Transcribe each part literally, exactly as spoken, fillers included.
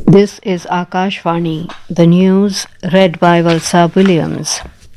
This is Akashvani, the news read by Valsa Williams.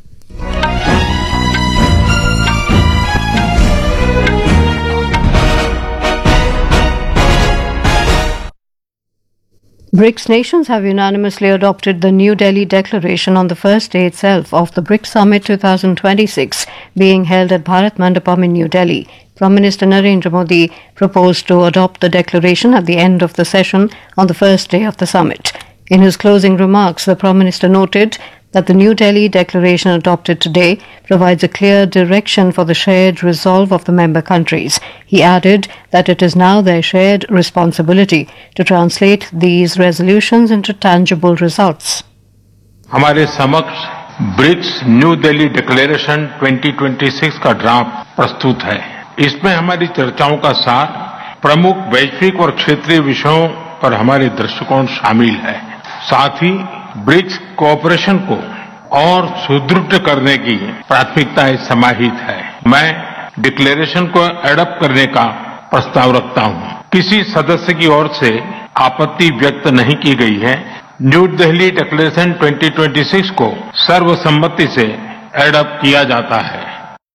BRICS nations have unanimously adopted the New Delhi Declaration on the first day itself of the BRICS Summit twenty twenty-six being held at Bharat Mandapam in New Delhi. Prime Minister Narendra Modi proposed to adopt the declaration at the end of the session on the first day of the summit. In his closing remarks, the Prime Minister noted that the New Delhi Declaration adopted today provides a clear direction for the shared resolve of the member countries. He added that it is now their shared responsibility to translate these resolutions into tangible results. हमारे समक्ष BRICS new Delhi declaration twenty twenty-six का draft प्रस्तुत है। इसमें हमारी चर्चाओं का सार प्रमुख वैश्विक और क्षेत्रीय विषयों पर हमारे दृष्टिकोण शामिल है। साथ ही ब्रिक्स कोऑपरेशन को और सुदृढ़ करने की प्राथमिकताएं समाहित है। मैं डिक्लेरेशन को एडॉप्ट करने का प्रस्ताव रखता हूं। किसी सदस्य की ओर से आपत्ति व्यक्त नहीं की गई है। New Delhi declaration twenty twenty-six को सर्वसम्मति से एडॉप्ट किया जाता है।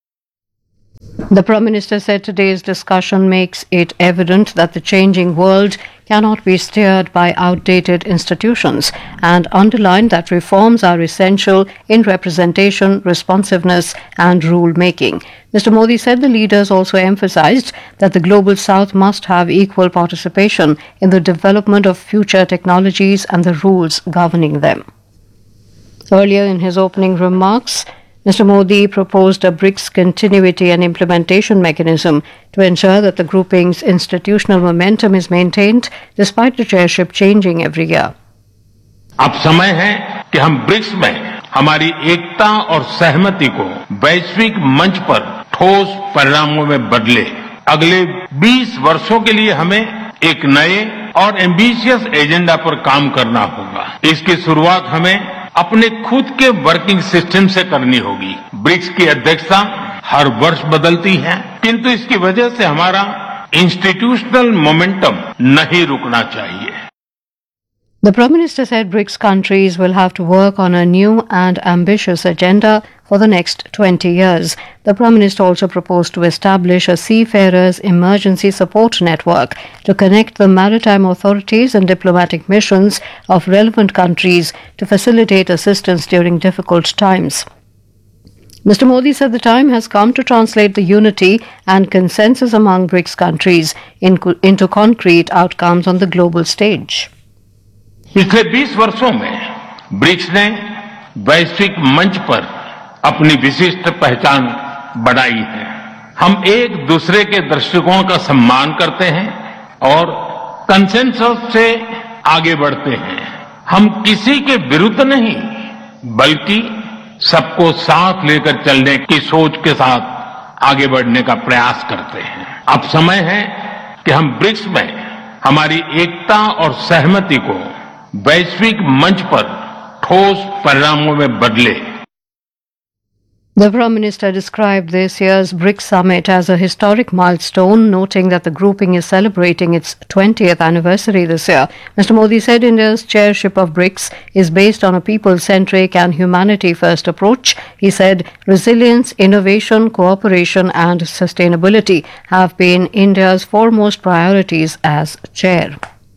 The Prime Minister said today's discussion makes it evident that the changing world cannot be steered by outdated institutions and underlined that reforms are essential in representation, responsiveness and rule-making. Mister Modi said the leaders also emphasized that the Global South must have equal participation in the development of future technologies and the rules governing them. Earlier in his opening remarks, Mister Modi proposed a BRICS continuity and implementation mechanism to ensure that the grouping's institutional momentum is maintained despite the chairship changing every year. अब समय है कि हम BRICS में हमारी एकता और सहमति को वैश्विक मंच पर ठोस परिणामों में बदले। अगले बीस वर्षों के लिए हमें एक नए और एम्बिशियस एजेंडा पर काम करना होगा। इसकी शुरुआत हमें अपने खुद के वर्किंग सिस्टम से करनी होगी। ब्रिक्स की अध्यक्षता हर वर्ष बदलती है, किंतु इसकी वजह से हमारा इंस्टीट्यूशनल मोमेंटम नहीं रुकना चाहिए। The Prime Minister said BRICS countries will have to work on a new and ambitious agenda for the next twenty years. The Prime Minister also proposed to establish a seafarers emergency support network to connect the maritime authorities and diplomatic missions of relevant countries to facilitate assistance during difficult times. Mister Modi said the time has come to translate the unity and consensus among BRICS countries in, into concrete outcomes on the global stage. पिछले बीस वर्षों में BRICS ने वैश्विक मंच पर अपनी विशिष्ट पहचान बढ़ाई है। हम एक दूसरे के दृष्टिकोण का सम्मान करते हैं और कंसेंसस से आगे बढ़ते हैं। हम किसी के विरुद्ध नहीं, बल्कि सबको साथ लेकर चलने की सोच के साथ आगे बढ़ने का प्रयास करते हैं। अब समय है कि हम ब्रिक्स में हमारी एकता और सहमति को वैश्विक मंच पर ठोस परिणामों में बदले। The Prime Minister described this year's BRICS summit as a historic milestone, noting that the grouping is celebrating its twentieth anniversary this year. Mister Modi said India's chairship of BRICS is based on a people-centric and humanity-first approach. He said resilience, innovation, cooperation and sustainability have been India's foremost priorities as chair.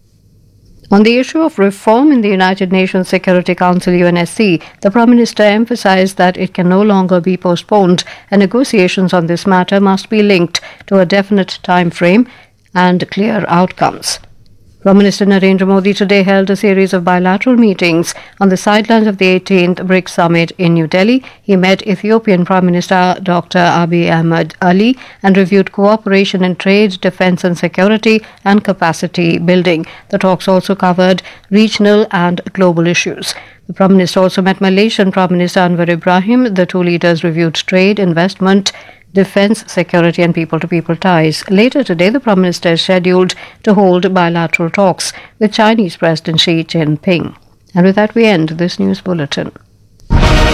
On the issue of reform in the United Nations Security Council U N S C, the Prime Minister emphasized that it can no longer be postponed and negotiations on this matter must be linked to a definite time frame and clear outcomes. Prime Minister Narendra Modi today held a series of bilateral meetings on the sidelines of the eighteenth BRICS Summit in New Delhi. He met Ethiopian Prime Minister Doctor Abiy Ahmed Ali and reviewed cooperation in trade, defence and security and capacity building. The talks also covered regional and global issues. The Prime Minister also met Malaysian Prime Minister Anwar Ibrahim. The two leaders reviewed trade, investment, defence, security and people-to-people ties. Later today, the Prime Minister is scheduled to hold bilateral talks with Chinese President Xi Jinping. And with that, we end this news bulletin.